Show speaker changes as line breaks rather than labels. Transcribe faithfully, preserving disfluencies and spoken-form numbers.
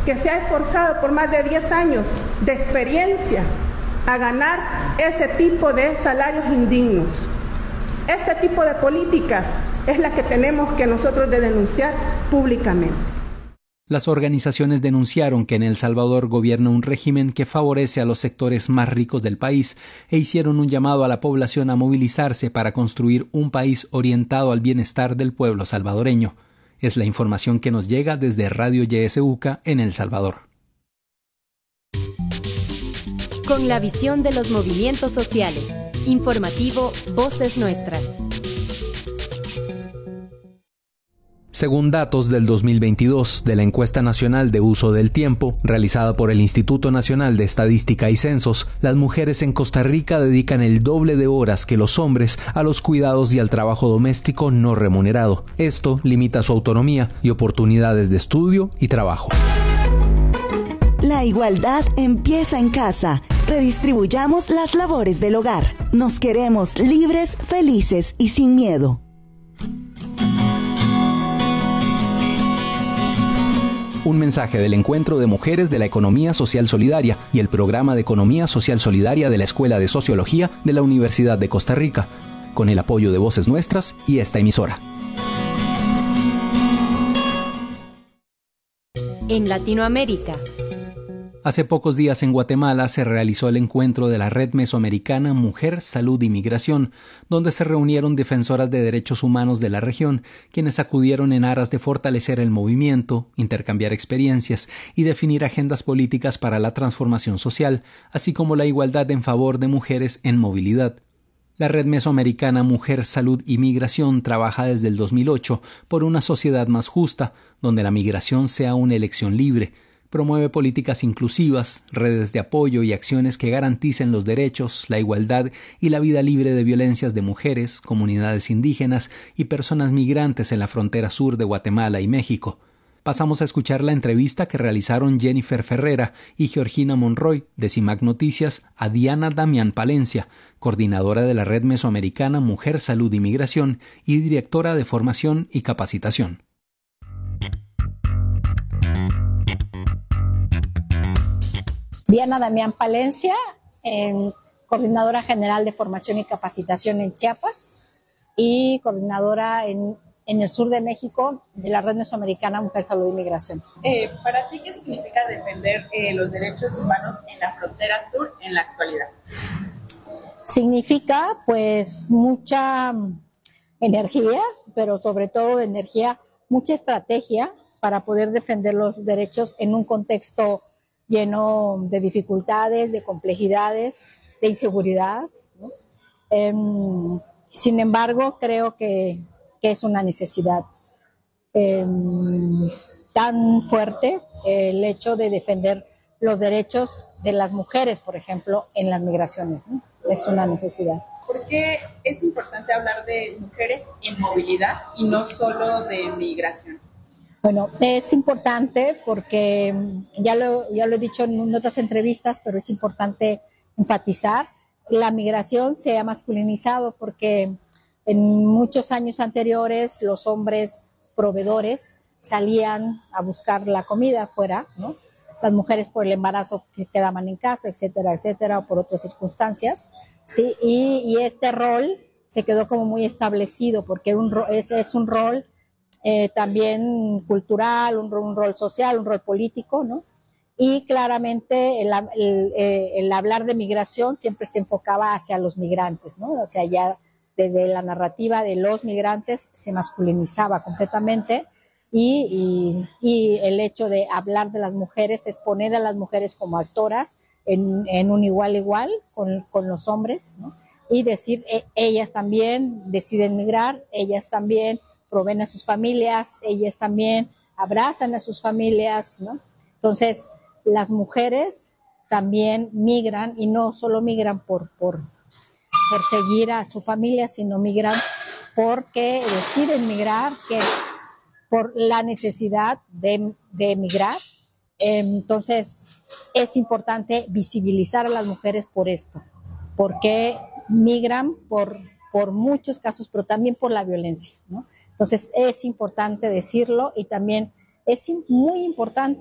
que se ha esforzado por más de diez años de experiencia a ganar ese tipo de salarios indignos. Este tipo de políticas es la que tenemos que nosotros de denunciar públicamente.
Las organizaciones denunciaron que en El Salvador gobierna un régimen que favorece a los sectores más ricos del país e hicieron un llamado a la población a movilizarse para construir un país orientado al bienestar del pueblo salvadoreño. Es la información que nos llega desde Radio Y S U C A en El Salvador.
Con la visión de los movimientos sociales. Informativo Voces Nuestras.
Según datos del dos mil veintidós de la Encuesta Nacional de Uso del Tiempo, realizada por el Instituto Nacional de Estadística y Censos, las mujeres en Costa Rica dedican el doble de horas que los hombres a los cuidados y al trabajo doméstico no remunerado. Esto limita su autonomía y oportunidades de estudio y trabajo.
La igualdad empieza en casa. Redistribuyamos las labores del hogar. Nos queremos libres, felices y sin miedo.
Un mensaje del Encuentro de Mujeres de la Economía Social Solidaria y el Programa de Economía Social Solidaria de la Escuela de Sociología de la Universidad de Costa Rica, con el apoyo de Voces Nuestras y esta emisora.
En Latinoamérica.
Hace pocos días en Guatemala se realizó el encuentro de la Red Mesoamericana Mujer, Salud y Migración, donde se reunieron defensoras de derechos humanos de la región, quienes acudieron en aras de fortalecer el movimiento, intercambiar experiencias y definir agendas políticas para la transformación social, así como la igualdad en favor de mujeres en movilidad. La Red Mesoamericana Mujer, Salud y Migración trabaja desde el dos mil ocho por una sociedad más justa, donde la migración sea una elección libre. Promueve políticas inclusivas, redes de apoyo y acciones que garanticen los derechos, la igualdad y la vida libre de violencias de mujeres, comunidades indígenas y personas migrantes en la frontera sur de Guatemala y México. Pasamos a escuchar la entrevista que realizaron Jennifer Ferrera y Georgina Monroy de CIMAC Noticias a Diana Damián Palencia, coordinadora de la Red Mesoamericana Mujer, Salud y Migración y directora de Formación y Capacitación.
Diana Damián Palencia, eh, coordinadora general de formación y capacitación en Chiapas y coordinadora en, en el sur de México de la Red Mesoamericana Mujer, Salud y Migración.
Eh, ¿Para ti qué significa defender eh, los derechos humanos en la frontera sur en la actualidad?
Significa pues mucha energía, pero sobre todo energía, mucha estrategia para poder defender los derechos en un contexto lleno de dificultades, de complejidades, de inseguridad, ¿no? Eh, sin embargo, creo que, que es una necesidad eh, tan fuerte el hecho de defender los derechos de las mujeres, por ejemplo, en las migraciones, ¿no? Es una necesidad.
¿Por qué es importante hablar de mujeres en movilidad y no solo de migración?
Bueno, es importante porque ya lo, ya lo he dicho en otras entrevistas, pero es importante enfatizar, la migración se ha masculinizado porque en muchos años anteriores los hombres proveedores salían a buscar la comida afuera, ¿no? Las mujeres por el embarazo que quedaban en casa, etcétera, etcétera, o por otras circunstancias, ¿sí? Y, y este rol se quedó como muy establecido porque un, es, es un rol Eh, también cultural, un, un rol social, un rol político, ¿no? Y claramente el, el, el hablar de migración siempre se enfocaba hacia los migrantes, ¿no? O sea, ya desde la narrativa de los migrantes se masculinizaba completamente y, y, y el hecho de hablar de las mujeres es poner a las mujeres como actoras en, en un igual igual con, con los hombres, ¿no? Y decir, eh, ellas también deciden migrar, ellas también proveen a sus familias, ellas también abrazan a sus familias, ¿no? Entonces, las mujeres también migran y no solo migran por, por, por seguir a su familia, sino migran porque deciden migrar, que por la necesidad de, de emigrar. Entonces, es importante visibilizar a las mujeres por esto, porque migran por, por muchos casos, pero también por la violencia, ¿no? Entonces es importante decirlo y también es muy importante